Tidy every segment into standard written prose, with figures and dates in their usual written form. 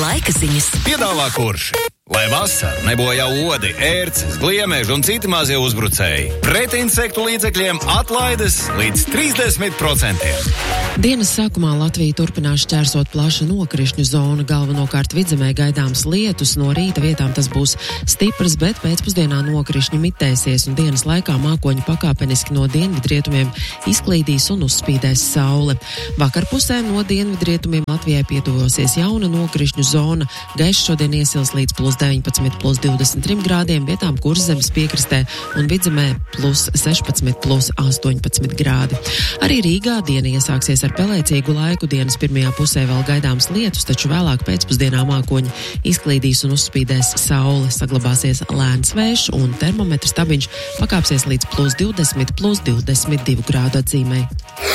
Laika ziņas. Piedāvā Kurši. Lai vasaru nebojā odi, ērces, gliemeži un citi mazie uzbrucēji. Pret insektu līdzekļiem atlaides līdz 30%. Dienas sākumā Latvija turpinās šķērsot plaša nokrišņu zona, galvenokārt vidzemē gaidāms lietus, no rīta vietām tas būs stiprs, bet pēcpusdienā nokrišņi mitēsies un dienas laikā mākoņi pakāpeniski no dienvidrietumiem izklīdīs un uzspīdēs saule. Vakarpusē no dienvidrietumiem Latvijai pietuvosies jauna nokrišņu zona, gaiss šodien iesils līdz +19, +23 grādiem, vietām Kurzemes piekrastē un vidzemē +16, +18 grādi. Arī Rīgā diena iesāksies ar pelēcīgu laiku, dienas pirmajā pusē vēl gaidāms lietus, taču vēlāk pēcpusdienā mākoņi izklīdīs un uzspīdēs saule, saglabāsies lēns vējš un termometra stabiņš pakāpsies līdz +20, +22 grādu atzīmei.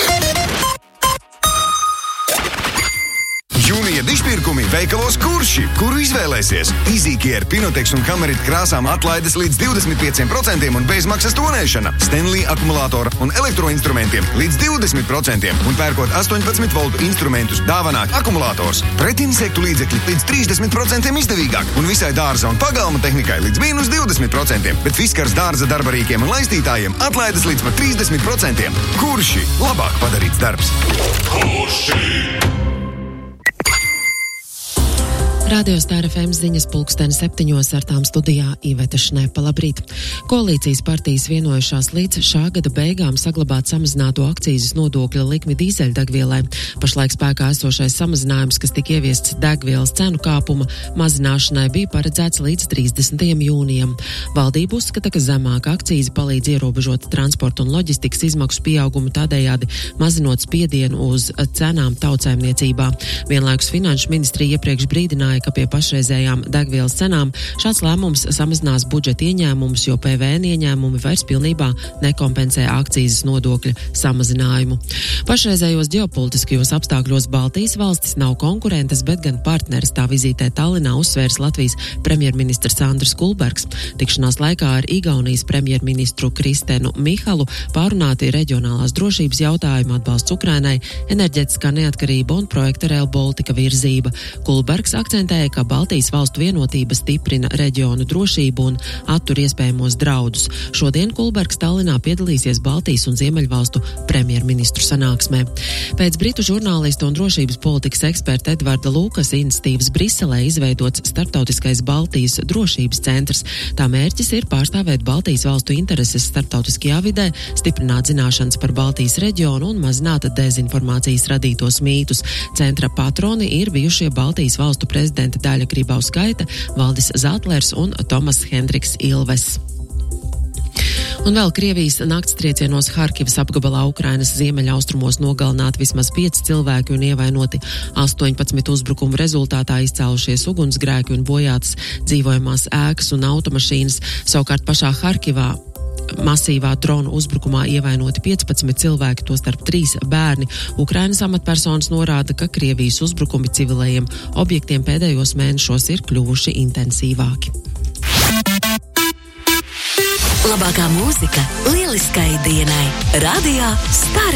Jūnija dišpirkumi veikalos Kurši, kuru izvēlēsies. Izīkier, Pinotex un Kamerit krāsām atlaides līdz 25% un bezmaksas tonēšana. Stanley akumulātora un elektroinstrumentiem līdz 20% un pērkot 18 voltu instrumentus dāvanā akumulātors. Pret insektu līdzekļi līdz 30% izdevīgāk un visai dārza un pagalma tehnikai līdz -20%, bet Fiskars dārza darbarīkiem un laistītājiem atlaides līdz pat 30%. Kurši labāk padarīts darbs. Kurši! Radio Star FM ziņas 7:00 ar tām studijā Iveta Šnepa. Labrīt! Koalīcijas partijas vienojušās līdz šā gada beigām saglabāt samazināto akcīzes nodokļa likmi dīzeļdegvielai. Pašlaik spēkā esošais samazinājums, kas tika ieviests degvielas cenu kāpuma mazināšanai, bija paredzēts līdz 30. jūnijam. Valdība uzskata, ka zemāka akcīze palīdz ierobežot transporta un loģistikas izmaksu pieaugumu, tādējādi mazinot spiedienu uz cenām tautsaimniecībā. Vienlaikus Finanšu ministrija iepriekš brīdināja, ka pie pašreizējām degvielas cenām šāds lēmums samazinās budžeta ieņēmumus, jo PVN ieņēmumi vairs pilnībā nekompensē akcīzes nodokļa samazinājumu. Pašreizējos ģeopolitiskajos apstākļos Baltijas valstis nav konkurentas, bet gan partneris. Tā vizītē Tallinā uzsvērs Latvijas premjerministrs Andris Kulbergs. Tikšanās laikā ar Igaunijas premjerministru Kristenu Mihalu pārunāti reģionālās drošības jautājumi, atbalsts Ukrainai, enerģetiskā neatkarība un projekta Rail Baltica virzība. Kulbergs akcentēja, ka Baltijas valstu vienotība stiprina reģionu drošību un attur iespējamos draudus. Šodien Kulbergs Tallinā piedalīsies Baltijas un Ziemeļvalstu premjerministru sanāksmē. Pēc britu žurnālista un drošības politikas eksperta Edvarda Lūkas iniciatīvas Briselē izveidots starptautiskais Baltijas drošības centrs. Tā mērķis ir pārstāvēt Baltijas valstu intereses starptautiskajā vidē, stiprināt zināšanas par Baltijas reģionu un mazināt dezinformācijas radītos mītus. Centra patroni ir bijušie Baltijas valstu prezidenti Daļa Grybauskaite, Valdis Zatlers un Tomas Hendriks Ilves. Un vēl Krievijas naktstriecienos Harkivas apgabalā Ukrainas ziemeļaustrumos nogalināti vismaz 5 cilvēki un ievainoti 18 uzbrukumu rezultātā izcēlušies ugunsgrēki un bojātas dzīvojamās ēkas un automašīnas. Savukārt pašā Harkivā masīvā dronu uzbrukumā ievainoti 15 cilvēki, tostarp 3 bērni. Ukrainas amatpersonas norāda, ka Krievijas uzbrukumi civilējiem objektiem pēdējos mēnešos ir kļuvuši intensīvāki. Labākā mūzika lieliskai dienai. Radio Star